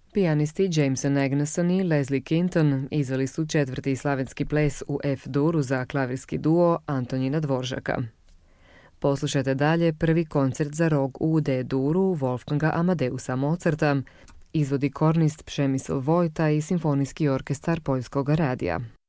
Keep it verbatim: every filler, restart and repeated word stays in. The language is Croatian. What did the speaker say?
Pijanisti Jameson Agneson i Leslie Kinton izveli su četvrti slavenski ples u F-duru za klavirski duo Antonina Dvoržaka. Poslušajte dalje prvi koncert za rog u D-duru Wolfganga Amadeusa Mozarta, izvodi kornist Przemysl Vojta i Simfonijski orkestar Poljskog radija.